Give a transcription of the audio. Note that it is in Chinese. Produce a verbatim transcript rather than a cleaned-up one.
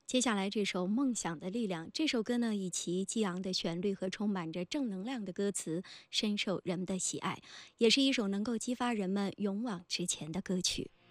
接下来这首《梦想的力量》，这首歌呢，以其激昂的旋律和充满着正能量的歌词，深受人们的喜爱，也是一首能够激发人们勇往直前的歌曲。